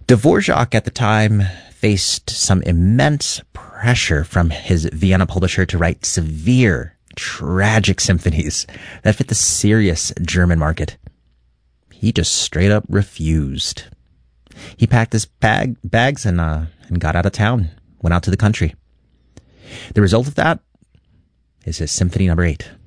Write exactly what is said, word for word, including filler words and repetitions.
Dvorak at the time faced some immense pressure from his Vienna publisher to write severe, tragic symphonies that fit the serious German market. He just straight up refused. He packed his bag, bags and, uh, and got out of town, went out to the country. The result of that is his Symphony Number Eight.